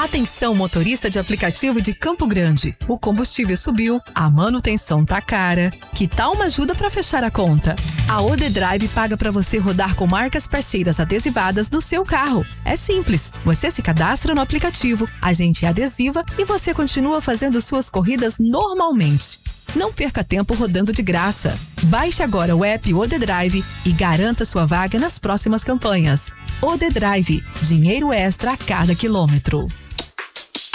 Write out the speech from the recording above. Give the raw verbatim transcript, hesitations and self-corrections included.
Atenção, motorista de aplicativo de Campo Grande. O combustível subiu, a manutenção tá cara. Que tal uma ajuda para fechar a conta? A O D Drive paga para você rodar com marcas parceiras adesivadas no seu carro. É simples. Você se cadastra no aplicativo, a gente adesiva e você continua fazendo suas corridas normalmente. Não perca tempo rodando de graça. Baixe agora o app O D Drive e garanta sua vaga nas próximas campanhas. O D Drive, dinheiro extra a cada quilômetro.